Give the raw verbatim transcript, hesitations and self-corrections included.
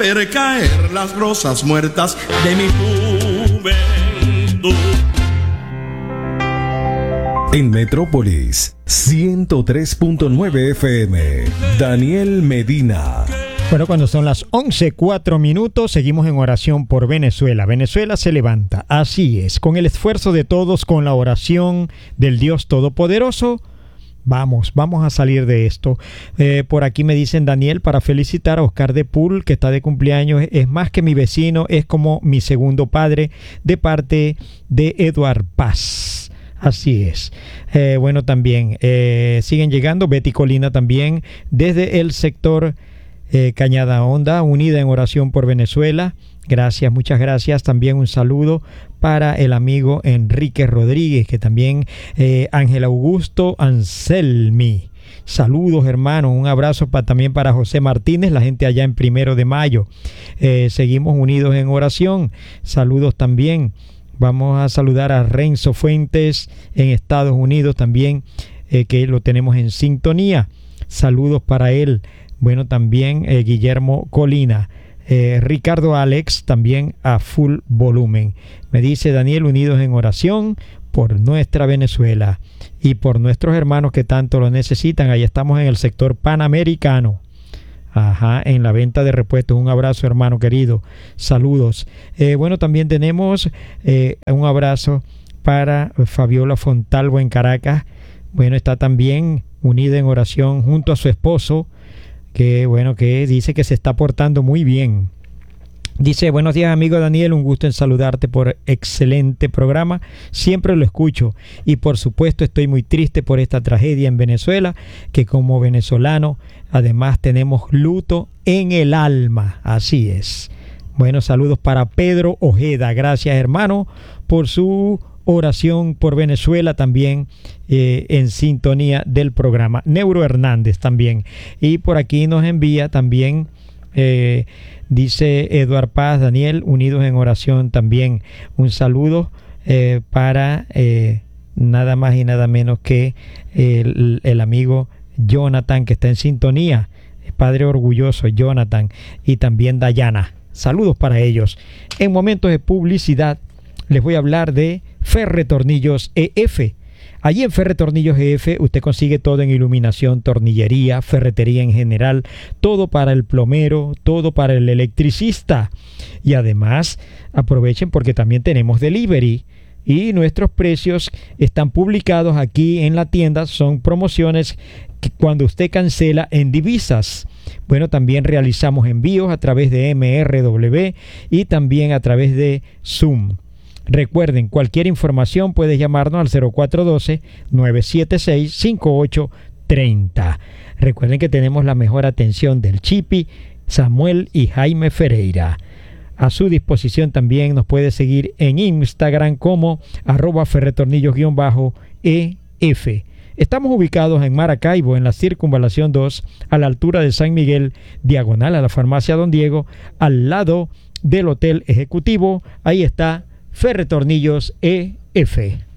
ver caer las rosas muertas de mi juventud. En Metrópolis ciento tres punto nueve F M, Daniel Medina. Bueno, cuando son las once cuatro minutos, seguimos en oración por Venezuela. Venezuela se levanta, así es, con el esfuerzo de todos, con la oración del Dios Todopoderoso. Vamos, vamos a salir de esto. Eh, por aquí me dicen, Daniel, para felicitar a Oscar de Pool, que está de cumpleaños. Es más que mi vecino, es como mi segundo padre, de parte de Eduard Paz. Así es. Eh, bueno, también eh, siguen llegando. Betty Colina también, desde el sector eh, Cañada Honda, unida en oración por Venezuela. Gracias, muchas gracias. También un saludo para el amigo Enrique Rodríguez, que también eh, Ángel Augusto Anselmi. Saludos, hermano. Un abrazo pa, también para José Martínez, la gente allá en Primero de Mayo. Eh, seguimos unidos en oración. Saludos también. Vamos a saludar a Renzo Fuentes en Estados Unidos también, eh, que lo tenemos en sintonía. Saludos para él. Bueno, también eh, Guillermo Colina. Eh, Ricardo Alex también a full volumen. Me dice Daniel, unidos en oración por nuestra Venezuela y por nuestros hermanos que tanto lo necesitan. Ahí estamos en el sector panamericano. Ajá, en la venta de repuestos. Un abrazo, hermano querido. Saludos. Eh, bueno, también tenemos eh, un abrazo para Fabiola Fontalvo en Caracas. Bueno, está también unida en oración junto a su esposo, que bueno, que dice que se está portando muy bien. Dice, buenos días amigo Daniel, un gusto en saludarte por excelente programa, siempre lo escucho y por supuesto estoy muy triste por esta tragedia en Venezuela, que como venezolano además tenemos luto en el alma, así es. Bueno, saludos para Pedro Ojeda, gracias hermano por su oración por Venezuela también eh, en sintonía del programa. Neuro Hernández también, y por aquí nos envía también eh, dice Eduard Paz, Daniel, unidos en oración también. Un saludo eh, para eh, nada más y nada menos que el, el amigo Jonathan, que está en sintonía, padre orgulloso Jonathan, y también Dayana. Saludos para ellos. En momentos de publicidad les voy a hablar de Ferretornillos E F. Allí en Ferretornillos E F usted consigue todo en iluminación, tornillería, ferretería en general, todo para el plomero, todo para el electricista. Y además aprovechen porque también tenemos delivery y nuestros precios están publicados aquí en la tienda. Son promociones que cuando usted cancela en divisas. Bueno, también realizamos envíos a través de M R W y también a través de Zoom. Recuerden, cualquier información puedes llamarnos al cero cuatro uno dos, nueve siete seis, cinco ocho tres cero. Recuerden que tenemos la mejor atención del Chipi, Samuel y Jaime Ferreira. A su disposición también nos puede seguir en Instagram como arroba ferretornillos-E F. Estamos ubicados en Maracaibo, en la Circunvalación dos, a la altura de San Miguel, diagonal a la farmacia Don Diego, al lado del Hotel Ejecutivo. Ahí está Ferretornillos E F.